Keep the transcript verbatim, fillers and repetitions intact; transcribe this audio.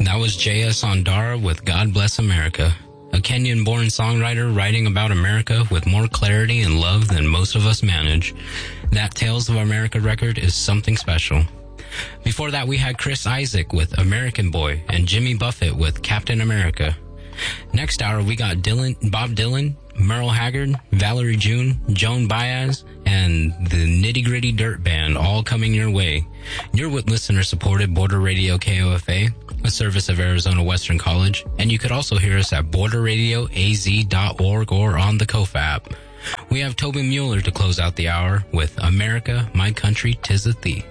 That was J S. Ondara with God Bless America, a Kenyan-born songwriter writing about America with more clarity and love than most of us manage. That Tales of America record is something special. Before that, we had Chris Isaak with American Boy and Jimmy Buffett with Captain America. Next hour, we got Dylan, Bob Dylan, Merle Haggard, Valerie June, Joan Baez, and the Nitty Gritty Dirt Band all coming your way. You're with listener-supported Border Radio K O F A, a service of Arizona Western College, and you could also hear us at border radio a z dot org or on the K O F app. We have Toby Mueller to close out the hour with America, My Country, 'Tis a Thee.